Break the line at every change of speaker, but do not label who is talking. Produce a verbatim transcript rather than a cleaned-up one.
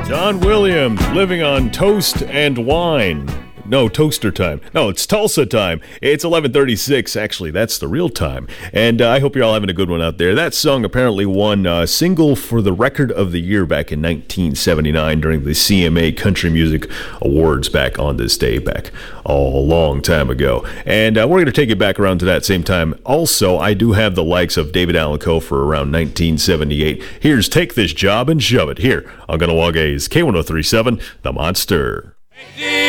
Don Williams, living on toast and wine. No, toaster time. No, it's Tulsa time. It's eleven thirty-six. Actually, that's the real time. And uh, I hope you're all having a good one out there. That song apparently won uh, single for the record of the year back in nineteen seventy-nine during the C M A Country Music Awards back on this day, back a long time ago. And uh, we're going to take it back around to that same time. Also, I do have the likes of David Allan Coe for around nineteen seventy-eight. Here's Take This Job and Shove It here on Ganawaga's K one oh three point seven, The Monster.
Take